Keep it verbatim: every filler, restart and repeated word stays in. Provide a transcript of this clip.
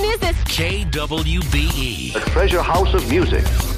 is this? K W B E. A treasure house of music.